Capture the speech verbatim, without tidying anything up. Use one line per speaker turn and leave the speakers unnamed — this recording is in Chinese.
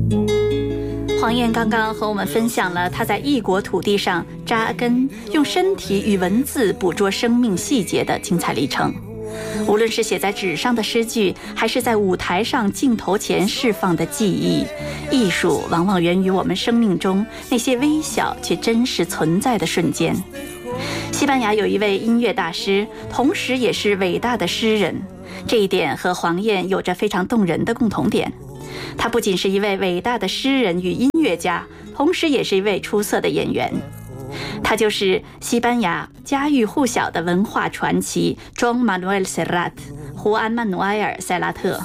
黄燕刚刚和我们分享了他在异国土地上扎根，用身体与文字捕捉生命细节的精彩历程。无论是写在纸上的诗句，还是在舞台上镜头前释放的记忆，艺术往往源于我们生命中那些微小却真实存在的瞬间。西班牙有一位音乐大师，同时也是伟大的诗人，这一点和黄燕有着非常动人的共同点。他不仅是一位伟大的诗人与音乐家，同时也是一位出色的演员。他就是西班牙家喻户晓的文化传奇 Joan Manuel Serrat 胡安·曼努埃尔·塞拉特。